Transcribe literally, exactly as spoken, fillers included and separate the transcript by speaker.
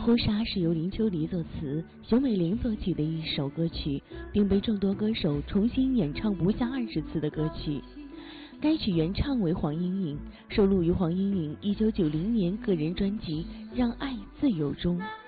Speaker 1: 乎纱》是由林秋离作词，熊美玲作曲的一首歌曲，并被众多歌手重新演唱不下二十次的歌曲。该曲原唱为黄莺莺，收录于黄莺莺一九九零年个人专辑《让爱自由》中。